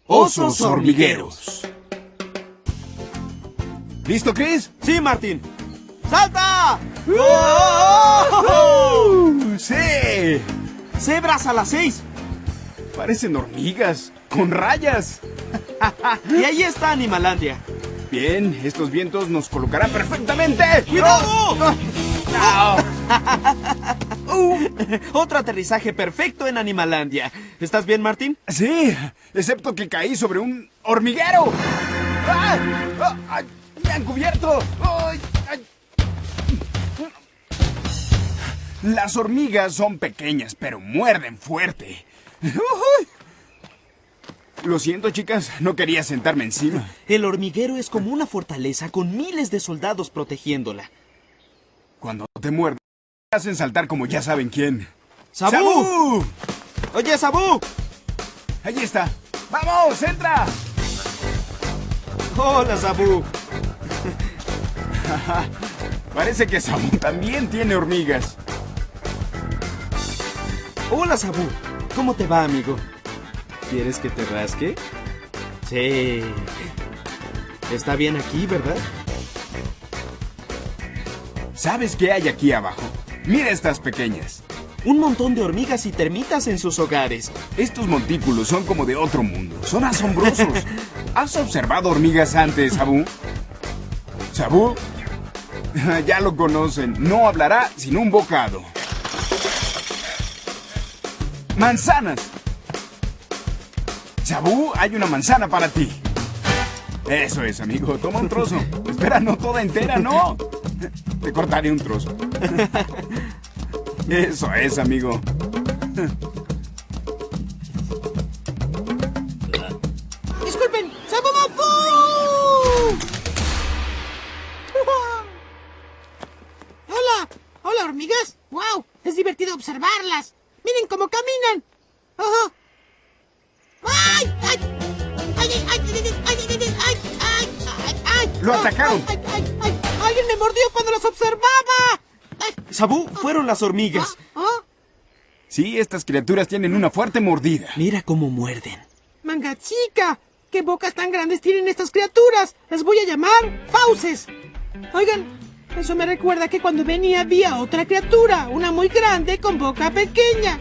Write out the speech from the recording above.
Osos hormigueros. ¿Listo, Chris? Sí, Martín. ¡Salta! ¡Sí! ¡Cebras a las 6! Parecen hormigas, con rayas. Y ahí está Animalandia. Bien, estos vientos nos colocarán perfectamente. ¡Cuidado! ¡No! Otro aterrizaje perfecto en Animalandia. ¿Estás bien, Martín? Sí, excepto que caí sobre un hormiguero. ¡Ah! ¡Ah! ¡Ay! ¡Me han cubierto! ¡Ay! ¡Ay! Las hormigas son pequeñas, pero muerden fuerte. Lo siento, chicas, no quería sentarme encima. El hormiguero es como una fortaleza con miles de soldados protegiéndola. Cuando te muerden, te hacen saltar como ya saben quién. ¡Sabú! ¡Sabú! ¡Oye, Sabú! Allí está. ¡Vamos, entra! ¡Hola, Sabú! Parece que Sabú también tiene hormigas. Hola, Sabú. ¿Cómo te va, amigo? ¿Quieres que te rasque? Sí. Está bien aquí, ¿verdad? ¿Sabes qué hay aquí abajo? Mira estas pequeñas. Un montón de hormigas y termitas en sus hogares. Estos montículos son como de otro mundo. Son asombrosos. ¿Has observado hormigas antes, Sabú? ¿Sabú? Ya lo conocen. No hablará sin un bocado. ¡Manzanas! Sabú, hay una manzana para ti. Eso es, amigo. Toma un trozo. Espera, no toda entera, no. Te cortaré un trozo. Eso es, amigo. ¡Disculpen! ¡Sabumafu! ¡Hola! ¡Hola, hormigas! ¡Wow! Es divertido observarlas. ¡Miren cómo caminan! ¡Ajá! ¡Ay! ¡Ay! ¡Ay! ¡Ay! ¡Ay! ¡Ay! ¡Ay! ¡Ay! ¡Ay! ¡Ay! ¡Ay! ¡Lo atacaron! ¡Ay! ¡Ay! ¡Ay! ¡Alguien me mordió cuando los observaba! ¡Ay! Sabú, fueron las hormigas. ¿Ah? Sí, estas criaturas tienen una fuerte mordida. Mira cómo muerden. ¡Manga chica! ¿Qué bocas tan grandes tienen estas criaturas? Las voy a llamar fauces. Oigan, eso me recuerda que cuando venía había otra criatura, una muy grande con boca pequeña.